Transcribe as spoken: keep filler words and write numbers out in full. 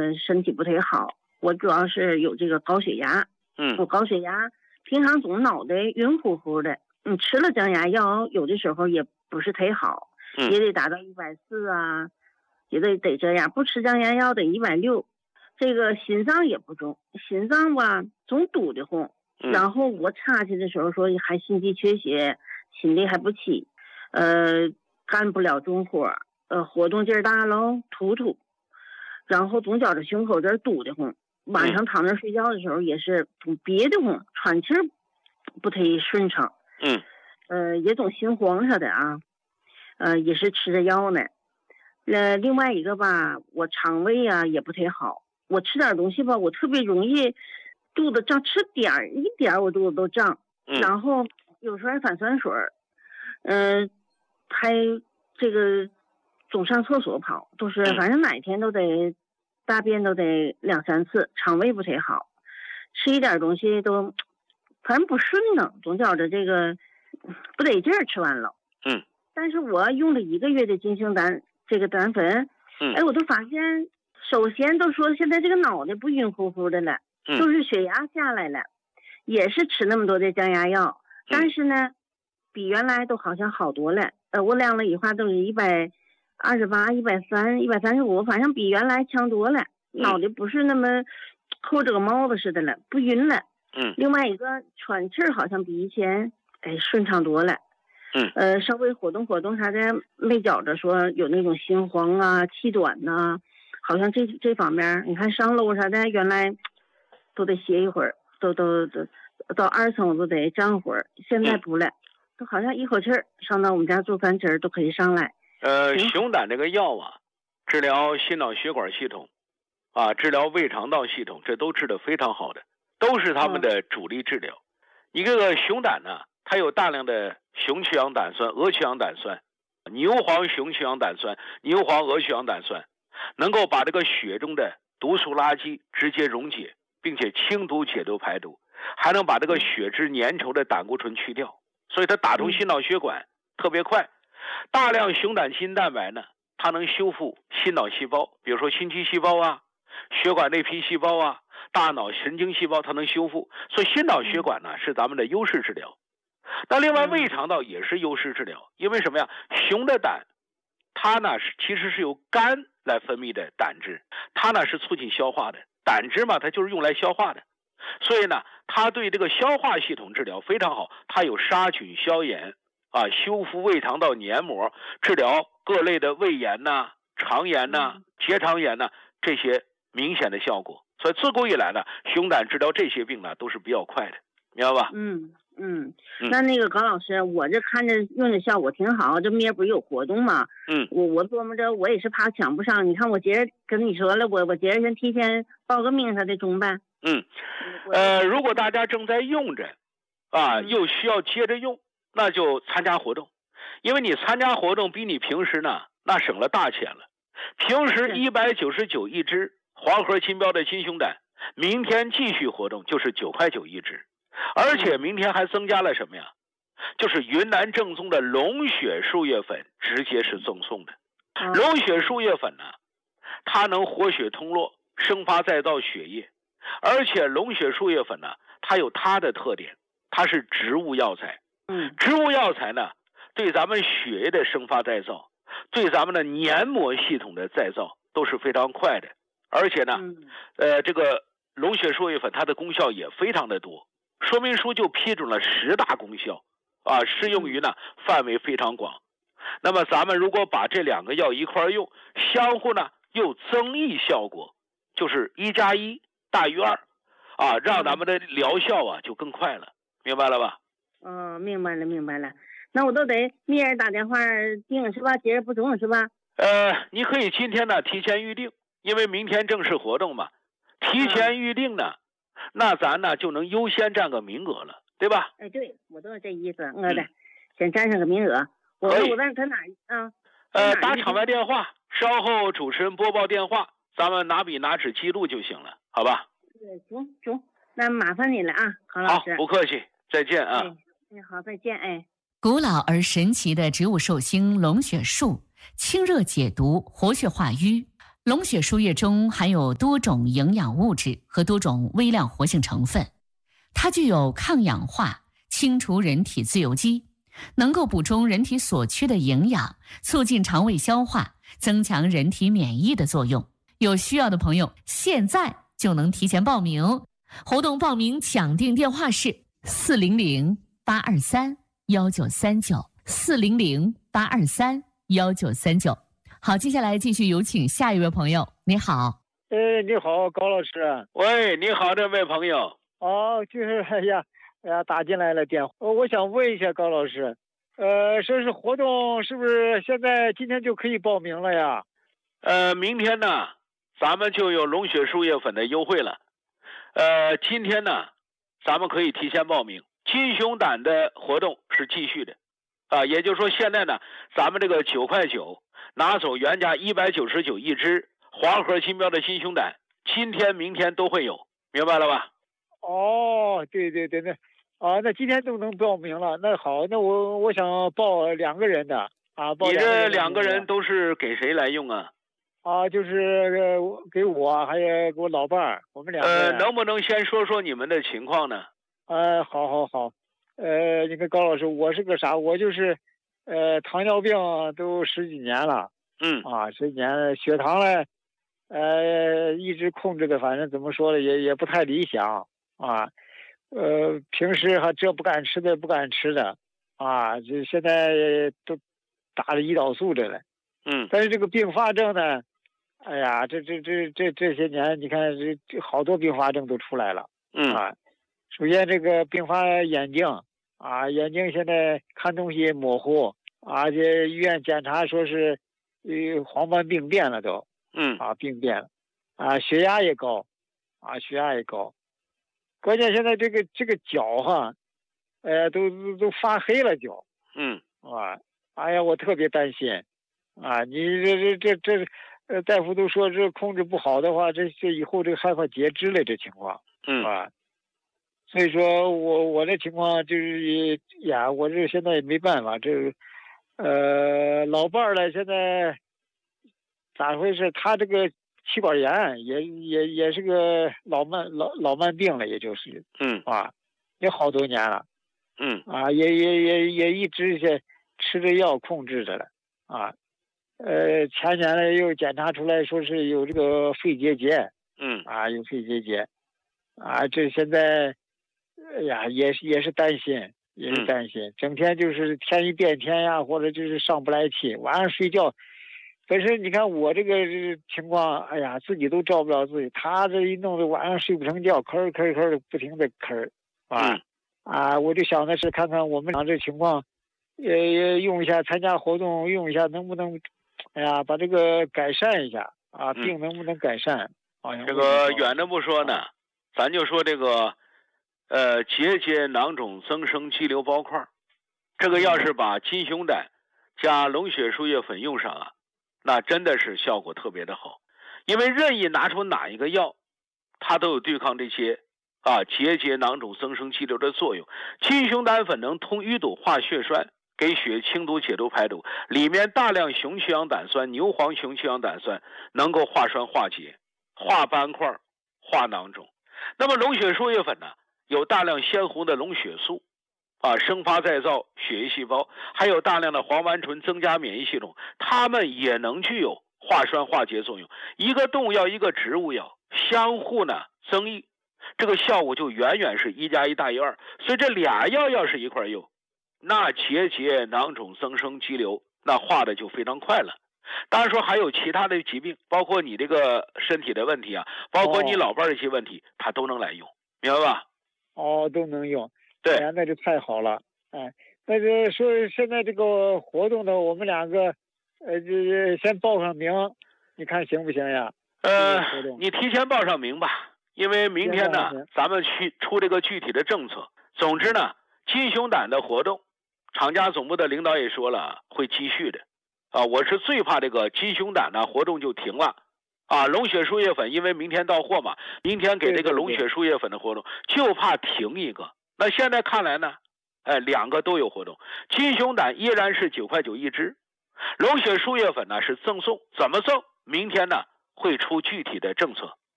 个身体不太好，我主要是有这个高血压。 嗯， 我高血压，平常总脑袋晕乎乎的，嗯，吃了降压药，有的时候也不是忒好， 嗯、 也得达到一百四啊，也得得这样，不吃降压药得一百六。这个心脏也不中，心脏吧总堵得慌， 嗯、 然后我查去的时候说还心肌缺血，心律还不齐，呃，干不了重活，呃，活动劲儿大喽，突突，然后总觉着胸口这儿堵得慌。晚上躺着睡觉的时候也是总憋得慌，喘气儿不太顺畅， 嗯， 呃，也总心慌啥的啊，呃，也是吃着药呢。呃，另外一个吧，我肠胃啊也不太好，我吃点东西吧，我特别容易肚子胀，吃点儿一点儿我肚子都胀， 嗯、 然后有时候还反酸水，嗯、呃，还这个总上厕所跑，都是反正哪天都得。大便都得两三次，肠胃不太好，吃一点东西都反正不顺呢，总觉着这个不得劲儿吃完了。 嗯， 但是我用了一个月的金星丹这个丹粉， 嗯， 哎，我都发现，首先都说现在这个脑袋不晕乎乎的了， 嗯， 都是血压下来了，也是吃那么多的降压药， 嗯、 但是呢，比原来都好像好多了。呃，我量了一下都是一百。二十八、一百三、一百三十五，反正比原来强多了。脑袋不是那么扣着个帽子似的了，不晕了。 嗯。 另外一个喘气儿好像比以前哎顺畅多了。 嗯。 呃，稍微活动活动啥的，没觉着说有那种心慌啊、气短呐、啊，好像这这方面，你看上楼啥的，原来都得歇一会儿，都都都到二层都得站会儿，现在不了，嗯、都好像一口气儿上到我们家做三针都可以上来。 呃，熊胆这个药啊，治疗心脑血管系统，啊，治疗胃肠道系统，这都治得非常好的，都是他们的主力治疗。嗯、一个熊胆呢，它有大量的雄曲氧胆酸、鹅曲氧胆酸、牛黄雄曲氧胆酸、牛黄鹅曲氧胆酸，能够把这个血中的毒素垃圾直接溶解，并且清毒解毒排毒，还能把这个血脂粘稠的胆固醇去掉，所以它打通心脑血管、嗯、特别快。大量熊胆基因蛋白呢，它能修复心脑细胞，比如说心肌细胞啊、血管内皮细胞啊、大脑神经细胞，它能修复。所以心脑血管呢是咱们的优势治疗。那另外胃肠道也是优势治疗，因为什么呀？熊的胆，它呢是其实是由肝来分泌的胆汁，它呢是促进消化的，胆汁嘛它就是用来消化的，所以呢它对这个消化系统治疗非常好，它有杀菌消炎。啊，修复胃肠道黏膜，治疗各类的胃炎呐、啊、肠炎呐、啊、结肠炎呐、啊、这些明显的效果。所以自古以来呢，熊胆治疗这些病呢都是比较快的，明白吧？ 嗯嗯，那那个高老师，我这看着用的效果挺好，这明儿不是有活动吗？ 嗯， 我我琢磨着，我也是怕抢不上。你看我今儿跟你说了，我我今儿先提前报个名，他得中办。 嗯，呃，如果大家正在用着，啊，又需要接着用。那就参加活动，因为你参加活动比你平时呢那省了大钱了。平时一百九十九一支黄河金标的金熊胆，明天继续活动就是九块九一支，而且明天还增加了什么呀？就是云南正宗的龙血树叶粉，直接是赠送的。龙血树叶粉呢，它能活血通络、生发再造血液，而且龙血树叶粉呢，它有它的特点，它是植物药材。 嗯， 植物药材呢，对咱们血液的生发再造，对咱们的黏膜系统的再造都是非常快的。而且呢， 嗯、 呃，这个龙血树叶粉它的功效也非常的多，说明书就批准了十大功效，啊，适用于呢范围非常广。那么咱们如果把这两个药一块用，相互呢又增益效果，就是一加一大于二，啊，让咱们的疗效啊就更快了，明白了吧？ 哦，明白了，明白了。那我都得明儿打电话订是吧？今儿不中是吧？ 呃，你可以今天呢提前预定，因为明天正式活动嘛。提前预定呢，嗯、那咱呢就能优先占个名额了，对吧？ 哎，对，我都是这意思，我的、嗯、先占上个名额。我我在在哪啊？ 呃，打场外电话，稍后主持人播报电话，咱们拿笔拿纸记录就行了，好吧？ 对，中中，那麻烦你了啊，郝老师。 好，不客气，再见啊。 哎哎，好，再见，哎。 古老而神奇的植物寿星龙血树，清热解毒，活血化瘀。 龙血输液中含有多种营养物质和多种微量活性成分，它具有抗氧化、清除人体自由基，能够补充人体所缺的营养，促进肠胃消化，增强人体免疫的作用。有需要的朋友现在就能提前报名。活动报名抢订电话是四零零八二三幺九三九四零零八二三幺九三九。好，接下来继续有请下一位朋友。你好。 哎，你好，高老师。 喂，你好，这位朋友。 哦，就是哎呀，哎呀，打进来了电话。我想问一下高老师，呃，说是活动是不是现在今天就可以报名了呀？ 呃，明天呢，咱们就有龙血输液粉的优惠了。呃，今天呢，咱们可以提前报名。金熊胆的活动是继续的，啊，也就是说现在呢，咱们这个九块九拿走原价一百九十九一支黄河金标的金熊胆，今天明天都会有，明白了吧？ 哦，对对对，那啊，那今天都能报名了，那好，那我我想报两个人的啊，报你这两个人人都是给谁来用啊？ 啊，就是给我还有给我老伴儿，我们两个人。 呃，能不能先说说你们的情况呢？ 呃，好好好，呃，那个高老师，我是个啥？我就是，呃，糖尿病都十几年了， 嗯啊，十几年了，血糖呢，呃，一直控制的，反正怎么说呢，也也不太理想啊，呃，平时还这不敢吃的不敢吃的，啊，这现在都打了胰岛素的了， 嗯， 但是这个并发症呢，哎呀，这这这这这些年，你看这这好多并发症都出来了， 嗯啊。首先，这个并发眼睛啊，眼睛现在看东西模糊，而且医院检查说是，呃，黄斑病变了都， 嗯啊，病变了，啊，血压也高，啊，血压也高，关键现在这个这个脚哈，呃，都都都发黑了脚， 嗯， 啊，哎呀，我特别担心，啊，你这这这这，呃，大夫都说这控制不好的话，这这以后这个害怕截肢了这情况， 嗯啊。所以说我我这情况就是呀，我这现在也没办法，这呃老伴儿呢现在咋回事？他这个气管炎也也也是个老慢老老慢病了，也就是嗯啊，也好多年了， 嗯啊，也也也也一直是吃着药控制着了啊，呃前年呢又检查出来说是有这个肺结节， 嗯啊有肺结节，啊这现在。哎呀，也是也是担心，也是担心，嗯、整天就是天一变天呀，或者就是上不来气，晚上睡觉，本身你看我这个情况，哎呀，自己都照不了自己，他这一弄的晚上睡不成觉，咳儿咳儿咳儿的不停的咳儿，啊、 嗯、 啊，我就想的是看看我们俩这情况，呃，用一下参加活动用一下，能不能，哎呀，把这个改善一下啊， 嗯、 病能不能改善？好像这个远的不说呢，啊、咱就说这个。呃，结节囊肿增生肌瘤包块，这个要是把金熊胆加龙血输液粉用上啊，那真的是效果特别的好。因为任意拿出哪一个药，它都有对抗这些啊结节囊肿增生肌瘤的作用。金熊胆粉能通淤堵化血栓，给血清毒解毒排毒，里面大量雄曲氧胆酸、牛磺雄曲氧胆酸能够化栓化结、化斑块、化囊肿。那么龙血输液粉呢？有大量鲜红的龙血素，啊，生发再造血液细胞，还有大量的黄烷醇增加免疫系统，它们也能具有化栓化结作用。一个动物药，一个植物药，相互呢增益，这个效果就远远是一加一大于二。所以这俩药要是一块用，那结节囊肿增生肌瘤那化的就非常快了。当然说还有其他的疾病，包括你这个身体的问题啊，包括你老伴儿的一些问题，它都能来用，明白吧？ 哦，都能用， 对， 哎呀，那就太好了，哎，那就说现在这个活动呢，我们两个，呃，这先报上名，你看行不行呀？ 呃，你提前报上名吧，因为明天呢，咱们去出这个具体的政策。总之呢，金熊胆的活动，厂家总部的领导也说了，会继续的，啊，我是最怕这个金熊胆呢活动就停了。啊，龙血输液粉因为明天到货嘛，明天给这个龙血输液粉的活动，就怕停一个。那现在看来呢，哎，两个都有活动，金熊胆依然是九块九一支，龙血输液粉呢是赠送，怎么赠？明天呢会出具体的政策。